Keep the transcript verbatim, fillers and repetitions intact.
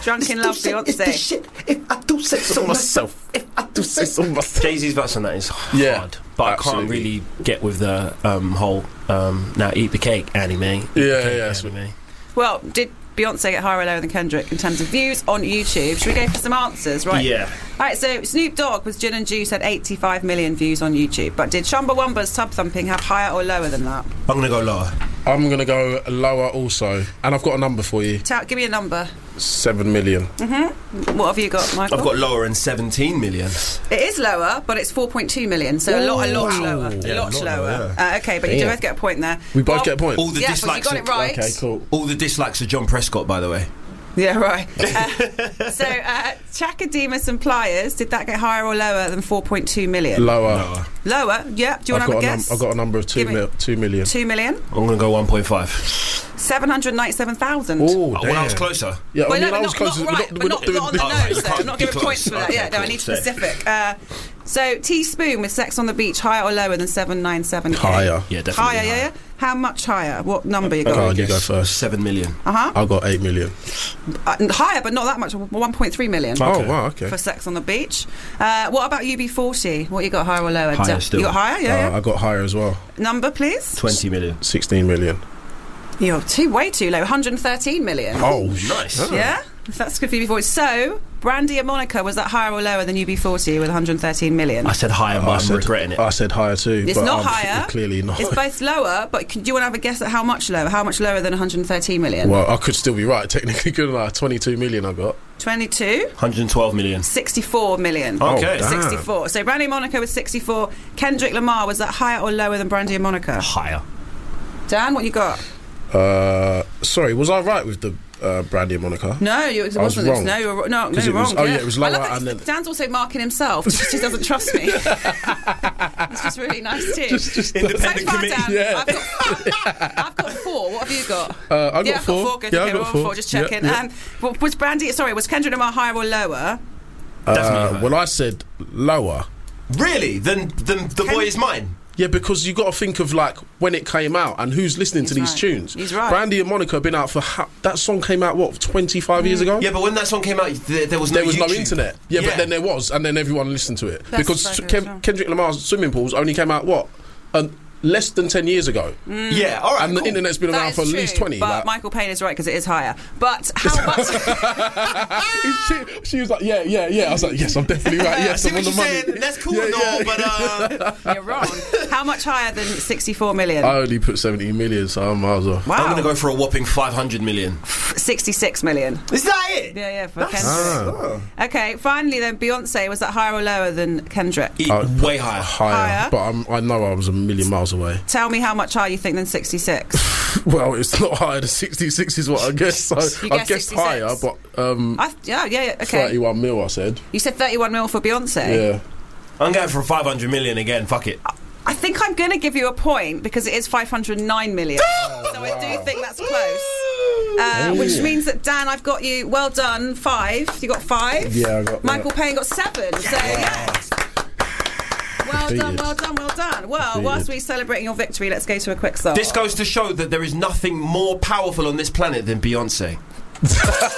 Drunken Love, Beyonce. It's shit. If I do say so myself. If I do say so myself. Jay-Z's verse on that is hard, Yeah, but absolutely. I can't really get with the um, whole um, now eat the cake, anime. Eat Yeah, the cake, yeah, so- anime. Well, did Beyonce get higher or lower than Kendrick in terms of views on YouTube? Should we go for some answers? Right. Yeah. All right, so Snoop Dogg with Gin and Juice had eighty-five million views on YouTube. But did Chumbawamba's Tub Thumping have higher or lower than that? I'm going to go lower. I'm going to go lower also. And I've got a number for you. Tell, give me a number. Seven million. What have you got, Michael? I've got lower and seventeen million. It is lower, but it's four point two million, so a lot, a lot Ooh. lower. Yeah, a lot a lot lower. lower, Uh, okay, but you do Damn. both get a point there. We both Well, get a point. All the yeah, but you dislikes. got it right. Okay, cool. All the dislikes are John Prescott, by the way. Yeah, right. Uh, so, uh, Chakademus and Pliers, did that get higher or lower than four point two million? Lower. Lower. Lower? Yeah. Do you want I've to have got, a a guess? num- I've got a number of two, Give me- mil- two million. Two million? I'm going to go one point five. seven hundred ninety-seven thousand. Oh, Oh, damn. when I was closer. Yeah, I Well, mean, no, I but was not, close. not We're right, not, but we're not, not doing not on the this. Oh, nose, you though. can't I'm not be giving close. points for that. Okay, Yeah, no, I cool. need So- specific. Uh, so, Teaspoon with Sex on the Beach, higher or lower than seven ninety-seven? Higher. Yeah, definitely. Higher, yeah, yeah. How much higher? What number you Go got? on, you go first. Seven million. Uh-huh. I've got eight million. Uh, higher, but not that much. one point three million. Oh, wow, okay. For Sex on the Beach. Uh, what about U B forty? What you got, higher or lower? Higher D- still. You got higher? Yeah, Uh, yeah. I got higher as well. Number, please. Twenty million. sixteen million. You're too, way too low. one hundred thirteen million. Oh, Nice. Oh. Yeah? That's good for U B forty. So, Brandy and Monica, was that higher or lower than U B forty with one hundred thirteen million? I said higher, but I I'm said, regretting it. I said higher too. It's but not I'm higher. Clearly not. It's both lower, but can, do you want to have a guess at how much lower? How much lower than one hundred thirteen million? Well, I could still be right. Technically, couldn't I? twenty-two million I got. twenty-two? one hundred twelve million. sixty-four million. Okay. Oh, damn. sixty-four. So Brandy and Monica was sixty-four. Kendrick Lamar, was that higher or lower than Brandy and Monica? Higher. Dan, what you got? Uh, sorry, was I right with the uh, Brandy and Monica? No, you, it I was wasn't. wrong. No, you were, no, no, 'Cause you're it was- wrong. oh, yeah, it was lower I love that and it's- then- Dan's also marking himself. Just, just doesn't trust me. It's just really nice too. Just, just Independent so far, committee. Dan, Yeah. I've, got, I've got four. What have you got? Uh, I got yeah, I've four. got four. Good. Yeah, okay, I got we're on four. four. Just Yeah, checking. yeah. Um, w- was Brandy? Sorry, was Kendrick Lamar higher or lower? Definitely Uh, higher. well, I said lower. Really? Then, then the Can- boy is mine. Yeah, because you got to think of like when it came out and who's listening to He's these right. tunes. He's right. Brandy and Monica have been out for ha- that song came out what twenty-five years ago. Yeah, but when that song came out, there, there was no There was no YouTube. internet. Yeah, but then there was, and then everyone listened to it That's because so good Ken- as well. Kendrick Lamar's Swimming Pools only came out what, um, less than ten years ago, Yeah, all right. and the cool. internet's been That around is for at true, least twenty. But like- Michael Payne is right because it is higher. But how much? she, she was like, yeah, yeah, yeah. I was like, yes, I'm definitely right. I Yes, see I'm what on the you're money. saying. That's cool Yeah, and yeah. all, but uh, You're wrong. How much higher than sixty-four million? I only put seventy million, so I'm miles off. wow. I'm going to go for a whopping five hundred million. sixty-six million. Is that it? Yeah, yeah, for That's- Kendrick. Ah. Okay, finally then, Beyonce, was that higher or lower than Kendrick? E- Uh, way higher. Higher, Higher? but I'm, I know I was a million miles away. Tell me how much higher you think than sixty-six. Well, it's not higher than sixty-six is what I guess. So You I guessed guessed sixty-six. higher, but um, I, yeah, yeah, yeah, okay. thirty-one mil. I said. You said thirty-one mil for Beyonce. Yeah. I'm going for five hundred million again. Fuck it. I think I'm going to give you a point because it is five hundred nine million. So I do think that's close. Uh, which Yeah. means that, Dan, I've got you, well done, five. You got five? Yeah, I got Michael that. Payne got seven. So, yeah. Well done, Defeated. well done, well done. Well, Defeated. whilst we're celebrating your victory, let's go to a quick song. This goes to show that there is nothing more powerful on this planet than Beyonce.